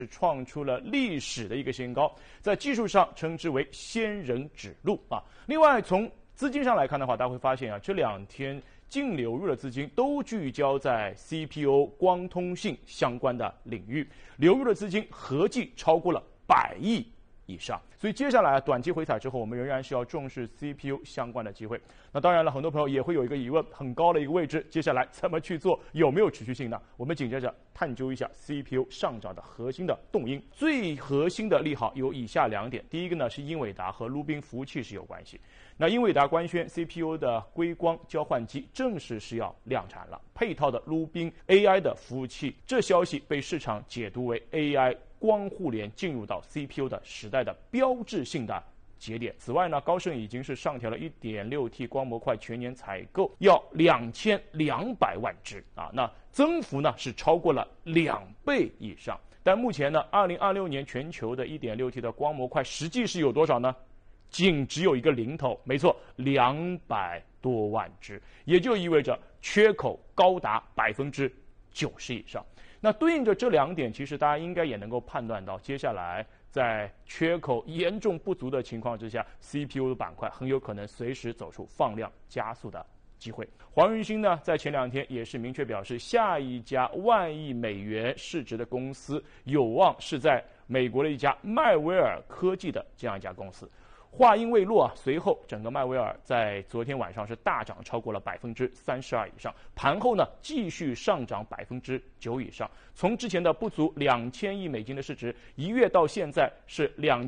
创出了历史的一个新高，在技术上称之为仙人指路啊。另外，从资金上来看的话，大家会发现啊，这2天净流入的资金都聚焦在 CPU 光通信相关的领域，流入的资金合计超过了100亿以上。所以接下来短期回踩之后，我们仍然是要重视 CPU 相关的机会。那当然了，很多朋友也会有一个疑问，很高的一个位置，接下来怎么去做，有没有持续性呢？我们紧接着探究一下 CPU 上涨的核心的动因。最核心的利好有以下2点，第一个呢是英伟达和撸宾服务器是有关系。那英伟达官宣 CPU 的硅光交换机正式是要量产了，配套的撸宾 AI 的服务器，这消息被市场解读为 AI 光互联进入到 CPU 的时代的标志性的节点。此外呢，高盛已经是上调了 1.6T 光模块全年采购要2200万只啊，那增幅呢是超过了2倍以上。但目前呢，2026年全球的 1.6T 的光模块实际是有多少呢？仅只有一个零头，没错，200多万只，也就意味着缺口高达90%以上。那对应着这2点，其实大家应该也能够判断到，接下来在缺口严重不足的情况之下 ，CPU 的板块很有可能随时走出放量加速的机会。黄仁勋呢，在前2天也是明确表示，下一家10000亿美元市值的公司有望是在美国的一家迈威尔科技的这样一家公司。话音未落啊，随后整个迈威尔在昨天晚上是大涨超过了32%以上，盘后呢继续上涨9%以上，从之前的不足2000亿美金的市值，一跃到现在是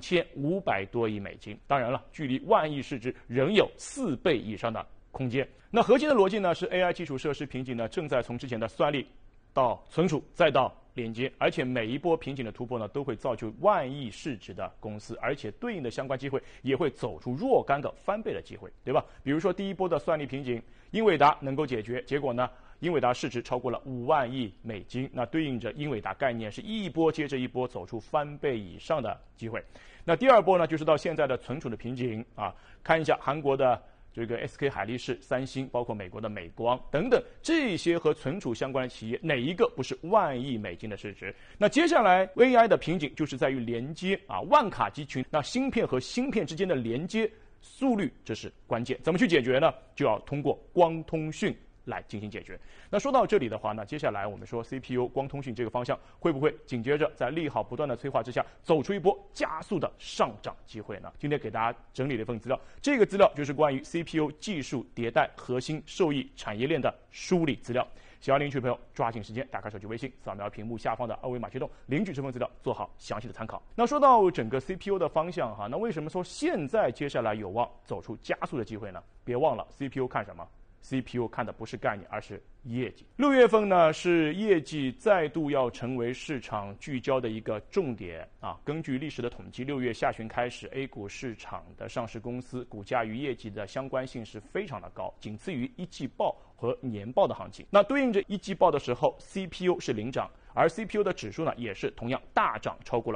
2500多亿美金。当然了，距离10000亿市值仍有4倍以上的空间。那核心的逻辑呢是 AI 基础设施瓶颈呢正在从之前的算力到存储再到连接，而且每一波瓶颈的突破呢，都会造就10000亿市值的公司，而且对应的相关机会也会走出若干个翻倍的机会，对吧？比如说第一波的算力瓶颈，英伟达能够解决，结果呢，英伟达市值超过了5万亿美金，那对应着英伟达概念是一波接着一波走出翻倍以上的机会。那第2波呢，就是到现在的存储的瓶颈啊，看一下韩国的这个 SK 海力士、三星，包括美国的美光等等，这些和存储相关的企业，哪一个不是10000亿美金的市值？那接下来 AI 的瓶颈就是在于连接啊，万卡集群，那芯片和芯片之间的连接速率，这是关键。怎么去解决呢？就要通过光通讯来进行解决。那说到这里的话呢，接下来我们说 CPU 光通讯这个方向会不会紧接着在利好不断的催化之下，走出一波加速的上涨机会呢？今天给大家整理了一份资料，这个资料就是关于 CPU 技术迭代核心受益产业链的梳理资料。想要领取的朋友抓紧时间打开手机微信，扫描屏幕下方的2维码驱动，领取这份资料，做好详细的参考。那说到整个 CPU 的方向哈，那为什么说现在接下来有望走出加速的机会呢？别忘了 CPU 看什么？CPU 看的不是概念，而是业绩。6月份呢，是业绩再度要成为市场聚焦的一个重点啊。根据历史的统计，6月下旬开始 ，A 股市场的上市公司股价与业绩的相关性是非常的高，仅次于一季报和年报的行情。那对应着一季报的时候 ，CPU 是领涨，而 CPU 的指数呢，也是同样大涨超过了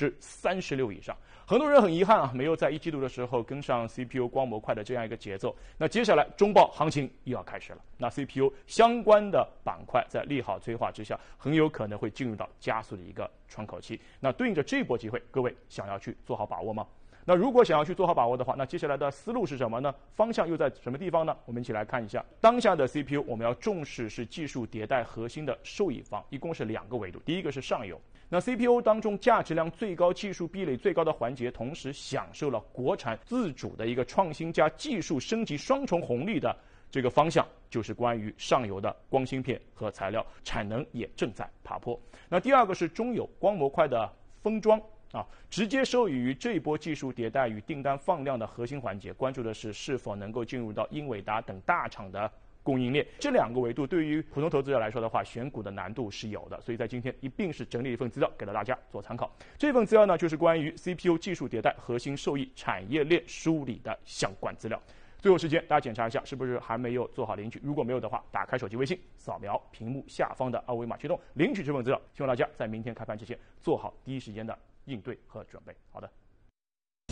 36%以上。很多人很遗憾啊，没有在一季度的时候跟上 CPU 光模块的这样一个节奏。那接下来中报行情又要开始了，那 CPU 相关的板块在利好催化之下，很有可能会进入到加速的一个窗口期。那对应着这波机会，各位想要去做好把握吗？那如果想要去做好把握的话，那接下来的思路是什么呢？方向又在什么地方呢？我们一起来看一下当下的 CPU， 我们要重视是技术迭代核心的受益方，一共是2个维度。第一个是上游，那 CPU 当中价值量最高、技术壁垒最高的环节，同时享受了国产自主的一个创新加技术升级双重红利的这个方向，就是关于上游的光芯片和材料产能也正在爬坡。那第2个是中游光模块的封装啊，直接受益于这一波技术迭代与订单放量的核心环节，关注的是否能够进入到英伟达等大厂的供应链。这2个维度对于普通投资者来说的话，选股的难度是有的，所以在今天一并是整理一份资料给到大家做参考。这份资料呢，就是关于 CPU 技术迭代核心受益产业链梳理的相关资料。最后时间，大家检查一下是不是还没有做好领取，如果没有的话，打开手机微信，扫描屏幕下方的2维码驱动领取这份资料。希望大家在明天开盘之前做好第一时间的应对和准备。好的。